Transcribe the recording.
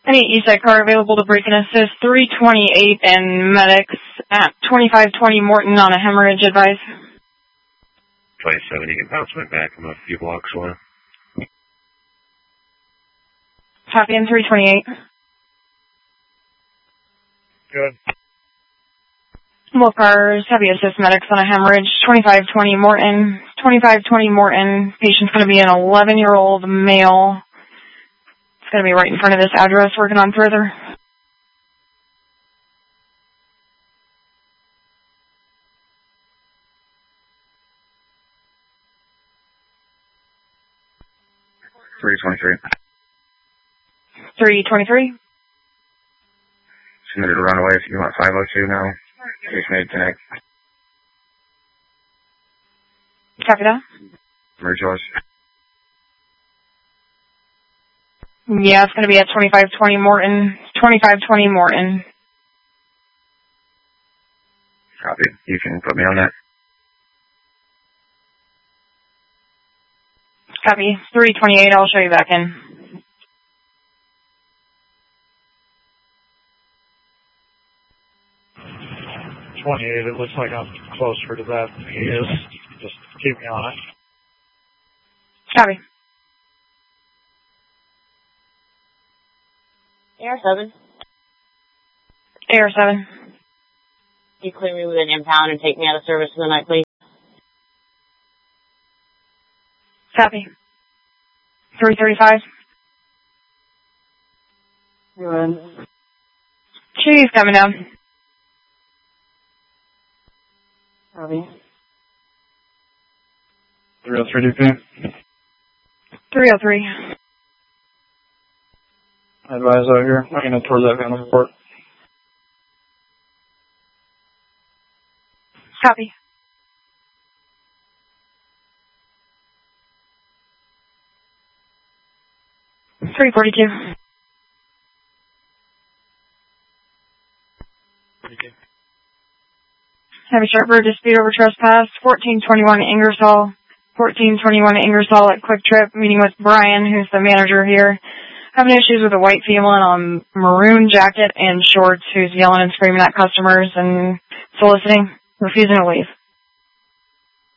Any Eastside car available to break and assist 328 and medics at 2520 Morton on a hemorrhage, advise. 27, you can bounce my back. I'm a few blocks away. Copy in 328. Good. Both cars, heavy assist medics on a hemorrhage, 2520 Morton. 2520 Morton. Patient's going to be an 11-year-old male. It's going to be right in front of this address, working on further. $323. 323. Submitted a runaway if you want 502 now. Case made connect. Copy that. Merge yours. Yeah, it's going to be at 2520 Morton. 2520 Morton. Copy. You can put me on that. Copy. 328, I'll show you back in. 28, it looks like I'm closer to that than he is. Just keep me on it. Copy. AR7. AR7. You clear me with an impound and take me out of service for the night, please. Copy. 335. Good. Chief coming down. Copy. 303 DP. 303. Advise out here. I'm going to towards that van report. Copy. $342. Heavy Sharper, dispute over trespass, 1421 Ingersoll. 1421 Ingersoll at Quick Trip, meeting with Brian, who's the manager here. Having issues with a white female in a maroon jacket and shorts who's yelling and screaming at customers and soliciting, refusing to leave.